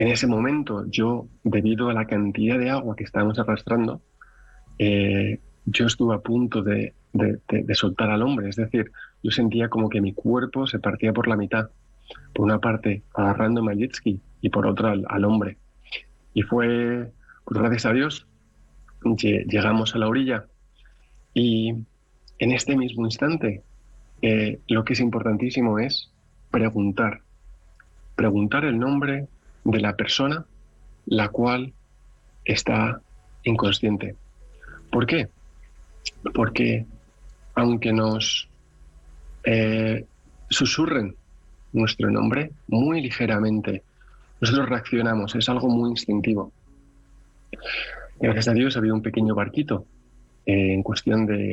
En ese momento, yo, debido a la cantidad de agua que estábamos arrastrando, yo estuve a punto de soltar al hombre. Es decir, yo sentía como que mi cuerpo se partía por la mitad. Por una parte, agarrándome al jet ski y por otra al hombre. Y fue, pues gracias a Dios, llegamos a la orilla y en este mismo instante, lo que es importantísimo es preguntar. Preguntar el nombre de la persona la cual está inconsciente. ¿Por qué? Porque aunque nos eh, susurren nuestro nombre muy ligeramente, nosotros reaccionamos, es algo muy instintivo. Gracias a Dios había un pequeño barquito en cuestión de